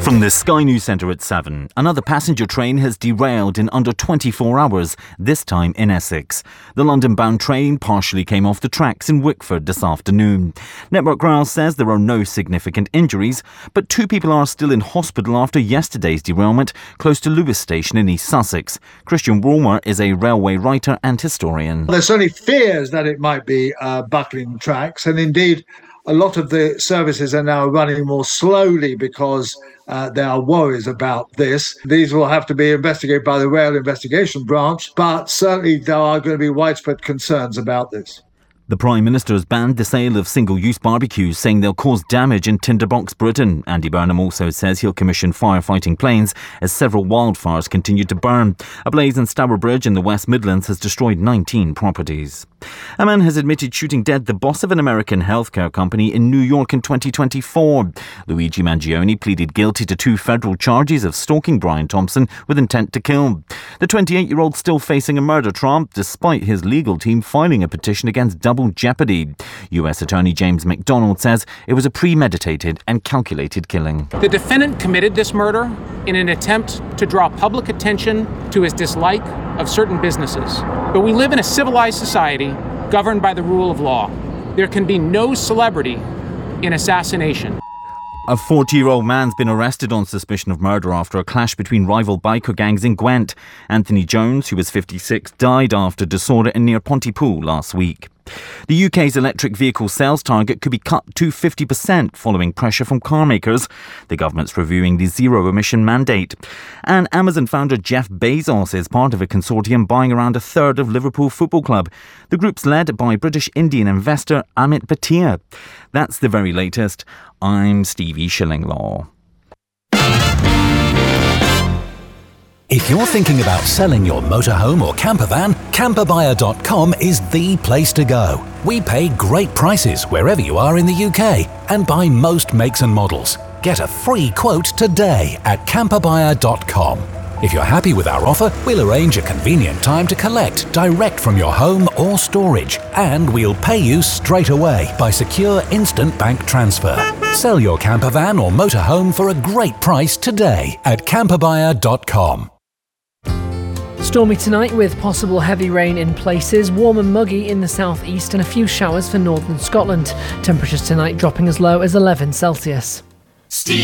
From the Sky News Centre at 7, another passenger train has derailed in under 24 hours, this time in Essex. The London-bound train partially came off the tracks in Wickford this afternoon. Network Rail says there are no significant injuries, but 2 people are still in hospital after yesterday's derailment close to Lewes Station in East Sussex. Christian Woolmer is a railway writer and historian. There's certainly fears that it might be buckling tracks, and indeed a lot of the services are now running more slowly because there are worries about this. These will have to be investigated by the Rail Investigation Branch, but certainly there are going to be widespread concerns about this. The Prime Minister has banned the sale of single-use barbecues, saying they'll cause damage in Tinderbox, Britain. Andy Burnham also says he'll commission firefighting planes as several wildfires continue to burn. A blaze in Stourbridge in the West Midlands has destroyed 19 properties. A man has admitted shooting dead the boss of an American healthcare company in New York in 2024. Luigi Mangione pleaded guilty to 2 federal charges of stalking Brian Thompson with intent to kill. The 28-year-old still facing a murder trial, despite his legal team filing a petition against double jeopardy. US Attorney James McDonald says it was a premeditated and calculated killing. The defendant committed this murder in an attempt to draw public attention to his dislike of certain businesses. But we live in a civilized society governed by the rule of law. There can be no celebrity in assassination. A 40-year-old man's been arrested on suspicion of murder after a clash between rival biker gangs in Gwent. Anthony Jones, who was 56, died after disorder in near Pontypool last week. The UK's electric vehicle sales target could be cut to 50% following pressure from car makers. The government's reviewing the zero-emission mandate. And Amazon founder Jeff Bezos is part of a consortium buying around a third of Liverpool Football Club. The group's led by British-Indian investor Amit Bhatia. That's the very latest. I'm Stevie Shillinglaw. If you're thinking about selling your motorhome or campervan, camperbuyer.com is the place to go. We pay great prices wherever you are in the UK and buy most makes and models. Get a free quote today at camperbuyer.com. If you're happy with our offer, we'll arrange a convenient time to collect direct from your home or storage, and we'll pay you straight away by secure instant bank transfer. Sell your campervan or motorhome for a great price today at camperbuyer.com. Stormy tonight with possible heavy rain in places, warm and muggy in the southeast and a few showers for northern Scotland. Temperatures tonight dropping as low as 11 Celsius.